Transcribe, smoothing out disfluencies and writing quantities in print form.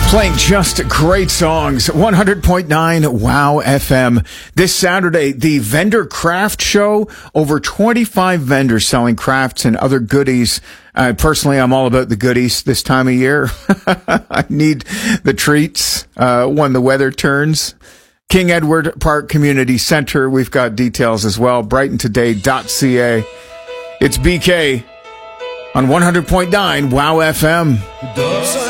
Playing just great songs. 100.9 Wow FM. This Saturday, the Vendor Craft Show. Over 25 vendors selling crafts and other goodies. Personally, I'm all about the goodies this time of year. I need the treats when the weather turns. King Edward Park Community Center. We've got details as well. BrightonToday.ca. It's BK on 100.9 Wow FM.